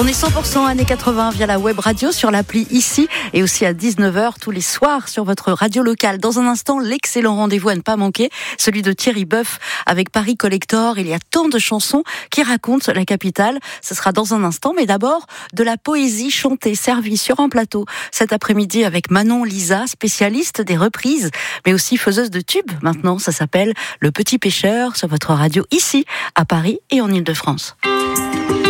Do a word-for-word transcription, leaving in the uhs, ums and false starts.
On est cent pour cent années quatre-vingts via la web radio sur l'appli Ici et aussi à dix-neuf heures tous les soirs sur votre radio locale. Dans un instant, l'excellent rendez-vous à ne pas manquer, celui de Thierry Boeuf avec Paris Collector. Il y a tant de chansons qui racontent la capitale. Ce sera dans un instant, mais d'abord de la poésie chantée, servie sur un plateau cet après-midi avec Manon Lisa, spécialiste des reprises, mais aussi faiseuse de tubes. Maintenant, ça s'appelle Le Petit Pêcheur sur votre radio Ici à Paris et en Île-de-France.